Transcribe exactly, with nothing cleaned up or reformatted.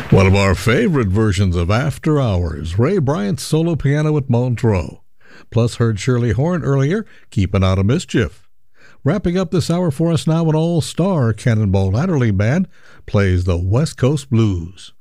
One of our favorite versions of After Hours, Ray Bryant's solo piano with Montreux. Plus heard Shirley Horn earlier, Keeping Out of Mischief. Wrapping up this hour for us now, an all-star Cannonball Adderley Band plays the West Coast Blues.